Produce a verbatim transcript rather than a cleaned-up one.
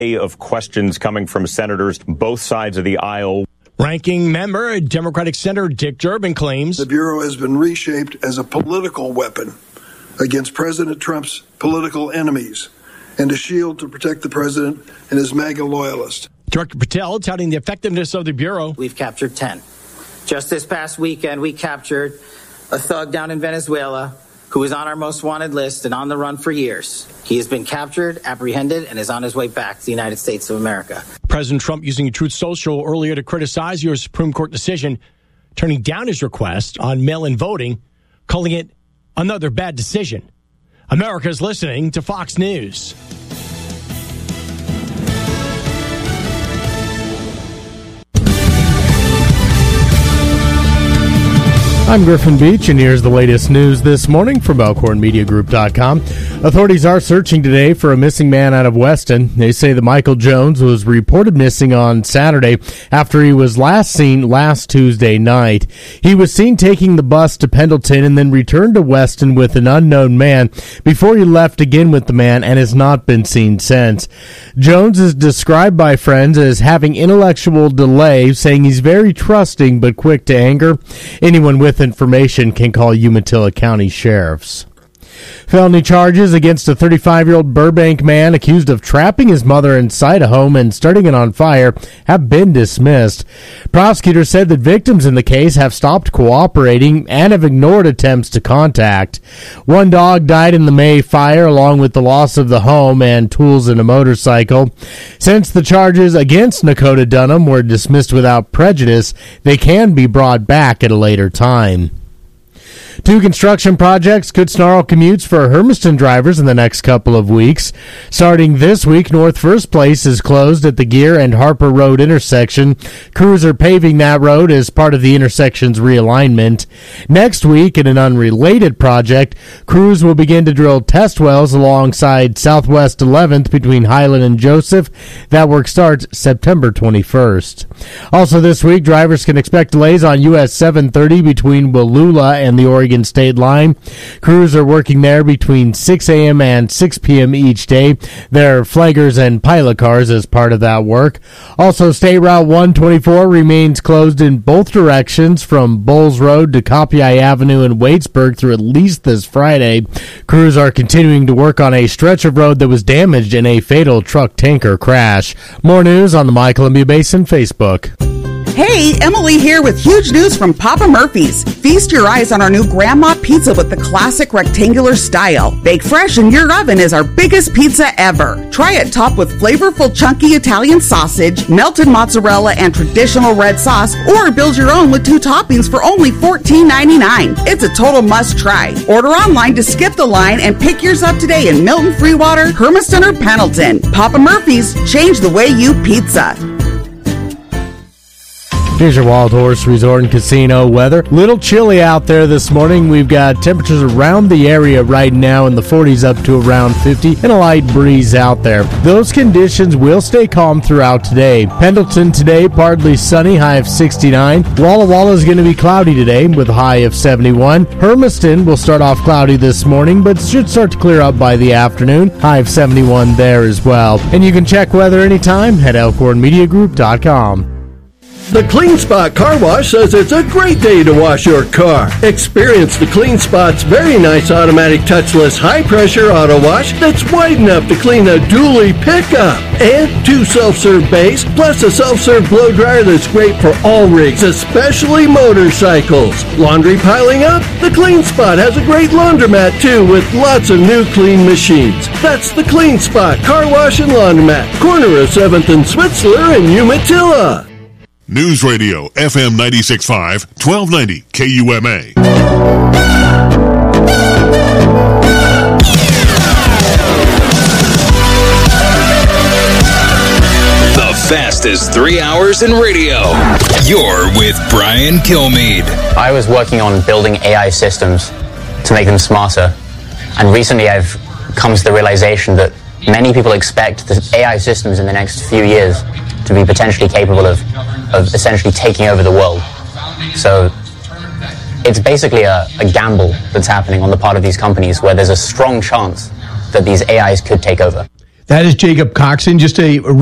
Of questions coming from senators both sides of the aisle. Ranking member, Democratic Senator Dick Durbin claims the Bureau has been reshaped as a political weapon against President Trump's political enemies and a shield to protect the president and his MAGA loyalists. Director Patel touting the effectiveness of the Bureau. We've captured ten. Just this past weekend, we captured a thug down in Venezuela who was on our most wanted list and on the run for years. He has been captured, apprehended, and is on his way back to the United States of America. President Trump using Truth Social earlier to criticize your Supreme Court decision, turning down his request on mail-in voting, calling it another bad decision. America's listening to Fox News. I'm Griffin Beach, and here's the latest news this morning from Elkhorn Media Group dot com. Authorities are searching today for a missing man out of Weston. They say that Michael Jones was reported missing on Saturday after he was last seen last Tuesday night. He was seen taking the bus to Pendleton and then returned to Weston with an unknown man before he left again with the man and has not been seen since. Jones is described by friends as having intellectual delay, saying he's very trusting but quick to anger. Anyone with information can call Umatilla County Sheriffs. Felony charges against a thirty-five-year-old Burbank man accused of trapping his mother inside a home and starting it on fire have been dismissed. Prosecutors said that victims in the case have stopped cooperating and have ignored attempts to contact. One dog died in the May fire along with the loss of the home and tools and a motorcycle. Since the charges against Nakota Dunham were dismissed without prejudice, they can be brought back at a later time. Two construction projects could snarl commutes for Hermiston drivers in the next couple of weeks. Starting this week, North First Place is closed at the Gear and Harper Road intersection. Crews are paving that road as part of the intersection's realignment. Next week, in an unrelated project, crews will begin to drill test wells alongside Southwest eleventh between Highland and Joseph. That work starts September twenty-first. Also this week, drivers can expect delays on U S seven thirty between Wallula and the Oregon State line. Crews are working there between six a.m. and six p.m. each day. There are flaggers and pilot cars as part of that work. Also, State Route one twenty-four remains closed in both directions from Bowles Road to Copiaye Avenue in Waitsburg through at least this Friday. Crews are continuing to work on a stretch of road that was damaged in a fatal truck-tanker crash. More news on the My Columbia Basin Facebook. Hey, Emily here with huge news from Papa Murphy's. Feast your eyes on our new Grandma Pizza with the classic rectangular style. Bake fresh in your oven is our biggest pizza ever. Try it topped with flavorful chunky Italian sausage, melted mozzarella, and traditional red sauce, or build your own with two toppings for only fourteen ninety-nine. It's a total must try. Order online to skip the line and pick yours up today in Milton, Freewater, Hermiston, or Pendleton. Papa Murphy's, change the way you pizza. Here's your Wild Horse Resort and Casino weather. Little chilly out there this morning. We've got temperatures around the area right now in the forties up to around fifty and a light breeze out there. Those conditions will stay calm throughout today. Pendleton today, partly sunny, high of sixty-nine. Walla Walla is going to be cloudy today with a high of seventy-one. Hermiston will start off cloudy this morning, but should start to clear up by the afternoon. High of seventy-one there as well. And you can check weather anytime at Elkhorn Media Group dot com. The Clean Spot Car Wash says it's a great day to wash your car. Experience the Clean Spot's very nice automatic touchless high-pressure auto wash that's wide enough to clean a dually pickup. And two self-serve bays, plus a self-serve blow dryer that's great for all rigs, especially motorcycles. Laundry piling up? The Clean Spot has a great laundromat too with lots of new clean machines. That's the Clean Spot Car Wash and Laundromat, corner of seventh and Switzler in Umatilla. News Radio, F M ninety-six point five, twelve ninety K U M A. The fastest three hours in radio. You're with Brian Kilmeade. I was working on building A I systems to make them smarter. And recently I've come to the realization that many people expect the A I systems in the next few years to be potentially capable of, of essentially taking over the world. So it's basically a, a gamble that's happening on the part of these companies where there's a strong chance that these A Is could take over. That is Jacob Coxon, just a